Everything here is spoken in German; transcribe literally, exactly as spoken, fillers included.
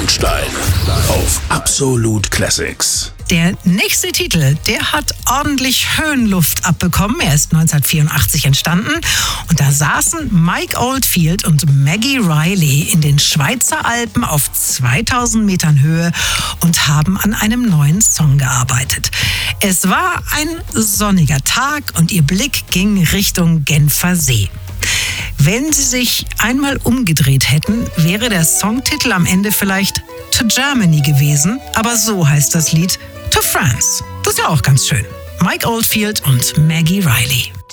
Bernstein auf Absolut Classics. Der nächste Titel, der hat ordentlich Höhenluft abbekommen. Er ist neunzehnhundertvierundachtzig entstanden und da saßen Mike Oldfield und Maggie Reilly in den Schweizer Alpen auf zweitausend Metern Höhe und haben an einem neuen Song gearbeitet. Es war ein sonniger Tag und ihr Blick ging Richtung Genfer See. Wenn sie sich einmal umgedreht hätten, wäre der Songtitel am Ende vielleicht To Germany gewesen, aber so heißt das Lied To France. Das ist ja auch ganz schön. Mike Oldfield und Maggie Reilly.